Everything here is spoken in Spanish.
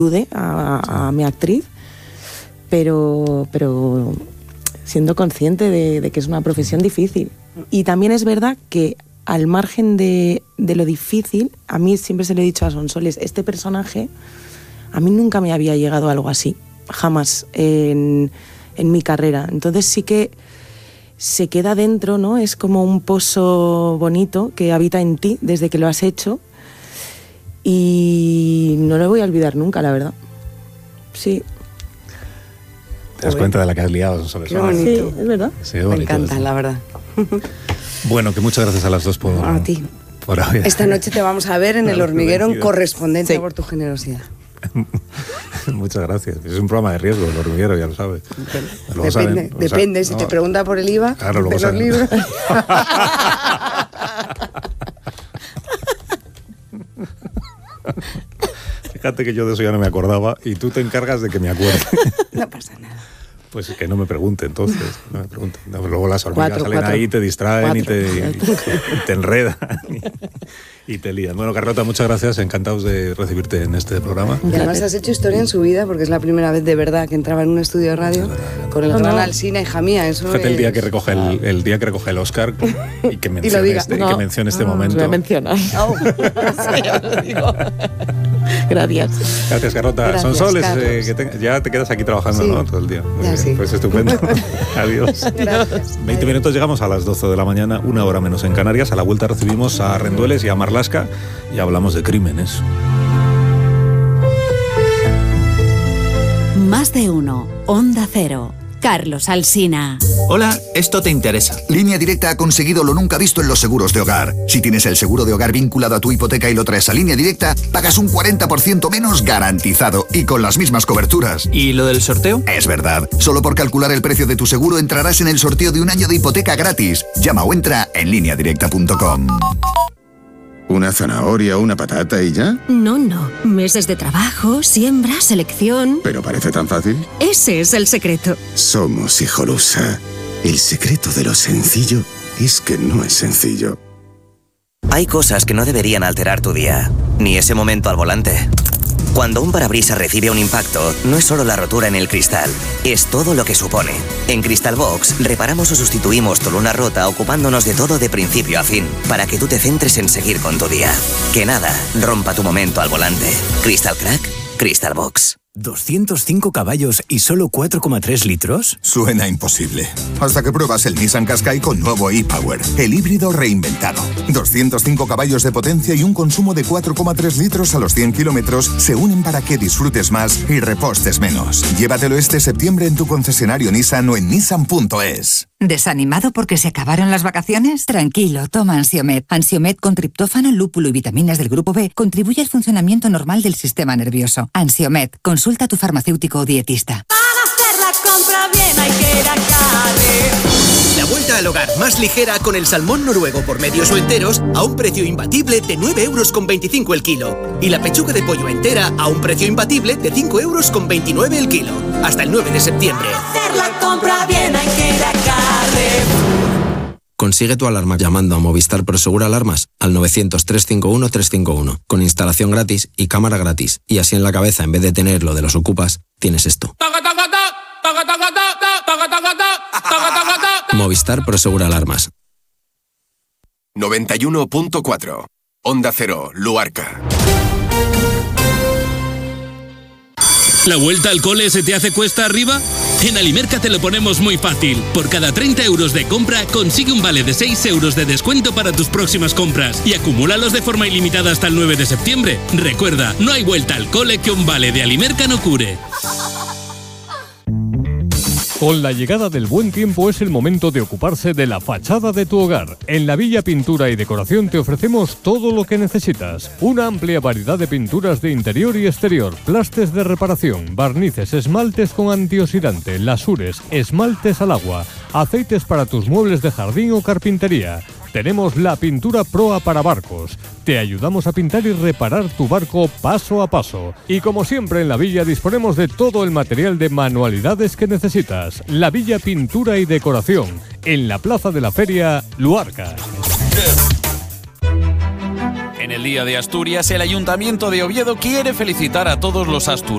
ayude a mi actriz, pero siendo consciente de que es una profesión difícil. Y también es verdad que al margen de lo difícil, a mí siempre se lo he dicho a Sonsoles, este personaje, a mí nunca me había llegado algo así, jamás en mi carrera. Entonces sí que se queda dentro, ¿no? Es como un pozo bonito que habita en ti desde que lo has hecho y no lo voy a olvidar nunca, la verdad. Sí. ¿Te das cuenta de la que has liado, Sonsoles? Qué bonito. Sí, es verdad. Sí, es bonito, me encanta, eso. la verdad. Bueno, que muchas gracias a las dos por... A ti. Por haber... Esta noche te vamos a ver en El Hormiguero en Correspondencia, sí, por tu generosidad. Muchas gracias. Es un programa de riesgo, El Hormiguero, ya lo sabes. Depende, si te pregunta por el IVA, claro, de los libros. Fíjate que yo de eso ya no me acordaba y tú te encargas de que me acuerde. No pasa nada. Pues que no me pregunte, entonces. No me pregunte. No, luego las hormigas salen 4, ahí, te distraen y te enredan y te lían. Bueno, Carlota, muchas gracias. Encantados de recibirte en este programa. Y además has hecho historia en su vida, porque es la primera vez de verdad que entraba en un estudio de radio con el gran Alsina, hija mía. Eso fíjate el día que recoge el día que recoge el Oscar y que mencione que mencione este momento. Lo voy a mencionar. Sí, ya lo digo. Gracias. Gracias, Carlota. Gracias, Sonsoles, Carlos. ya te quedas aquí trabajando, Sí. ¿no? Todo el día. Muy Ya bien. sí. Pues estupendo. Adiós. Gracias. 20 minutos, llegamos a las 12 de la mañana, 1 hora menos en Canarias. A la vuelta recibimos a Rendueles y a Marlaska y hablamos de crímenes. Más de uno. Onda Cero. Carlos Alsina. Hola, esto te interesa. Línea Directa ha conseguido lo nunca visto en los seguros de hogar. Si tienes el seguro de hogar vinculado a tu hipoteca y lo traes a Línea Directa, pagas un 40% menos garantizado y con las mismas coberturas. ¿Y lo del sorteo? Es verdad. Solo por calcular el precio de tu seguro entrarás en el sorteo de un año de hipoteca gratis. Llama o entra en lineadirecta.com. ¿Una zanahoria o una patata y ya? No. Meses de trabajo, siembra, selección. ¿Pero parece tan fácil? Ese es el secreto. Somos Hijolusa. El secreto de lo sencillo es que no es sencillo. Hay cosas que no deberían alterar tu día, ni ese momento al volante. Cuando un parabrisas recibe un impacto, no es solo la rotura en el cristal, es todo lo que supone. En Cristalbox reparamos o sustituimos tu luna rota ocupándonos de todo de principio a fin, para que tú te centres en seguir con tu día. Que nada rompa tu momento al volante. Crystal Crack, Cristalbox. ¿205 caballos y solo 4,3 litros? Suena imposible. Hasta que pruebas el Nissan Qashqai con nuevo e-Power, el híbrido reinventado. 205 caballos de potencia y un consumo de 4,3 litros a los 100 kilómetros se unen para que disfrutes más y repostes menos. Llévatelo este septiembre en tu concesionario Nissan o en nissan.es. ¿Desanimado porque se acabaron las vacaciones? Tranquilo, toma Ansiomed. Ansiomed con triptófano, lúpulo y vitaminas del grupo B contribuye al funcionamiento normal del sistema nervioso. Ansiomed, consulta a tu farmacéutico o dietista. Para hacer la compra bien hay que ir a Carre. La vuelta al hogar más ligera con el salmón noruego por medios o enteros a un precio imbatible de 9,25 € el kilo. Y la pechuga de pollo entera a un precio imbatible de 5,29 € el kilo. Hasta el 9 de septiembre. Para hacer la compra bien hay que ir a Carre. Consigue tu alarma llamando a Movistar Prosegur Alarmas al 900-351-351, con instalación gratis y cámara gratis. Y así en la cabeza, en vez de tener lo de los ocupas, tienes esto. Movistar Prosegur Alarmas. 91.4 Onda Cero, Luarca. ¿La vuelta al cole se te hace cuesta arriba? En Alimerca te lo ponemos muy fácil. Por cada 30 euros de compra, consigue un vale de 6 euros de descuento para tus próximas compras y acumúlalos de forma ilimitada hasta el 9 de septiembre. Recuerda, no hay vuelta al cole que un vale de Alimerca no cure. Con la llegada del buen tiempo es el momento de ocuparse de la fachada de tu hogar. En la Villa Pintura y Decoración te ofrecemos todo lo que necesitas. Una amplia variedad de pinturas de interior y exterior, plastes de reparación, barnices, esmaltes con antioxidante, lasures, esmaltes al agua, aceites para tus muebles de jardín o carpintería. Tenemos la pintura proa para barcos. Te ayudamos a pintar y reparar tu barco paso a paso. Y como siempre en la Villa disponemos de todo el material de manualidades que necesitas. La Villa Pintura y Decoración, en la Plaza de la Feria, Luarca. En el Día de Asturias, el Ayuntamiento de Oviedo quiere felicitar a todos los asturianos